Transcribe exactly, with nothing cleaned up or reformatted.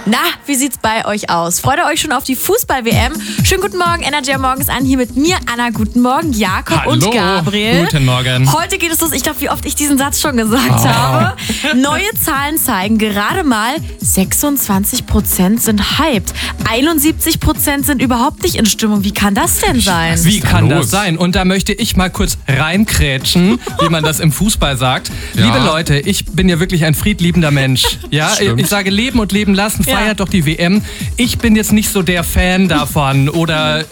Na, wie sieht's bei euch aus? Freut ihr euch schon auf die Fußball-W M? Schönen guten Morgen, Energy am Morgen ist an. Hier mit mir, Anna. Guten Morgen, Jakob Hallo, und Gabriel. Guten Morgen. Heute geht es los. Ich glaube, wie oft ich diesen Satz schon gesagt oh. habe. Neue Zahlen zeigen, gerade mal sechsundzwanzig Prozent sind hyped. einundsiebzig Prozent sind überhaupt nicht in Stimmung. Wie kann das denn sein? Wie kann das sein? Und da möchte ich mal kurz reinkrätschen, wie man das im Fußball sagt. Ja. Liebe Leute, ich bin ja wirklich ein friedliebender Mensch. Ja, Stimmt. ich sage leben und leben lassen, feiert Ja. doch die W M. Ich bin jetzt nicht so der Fan davon oder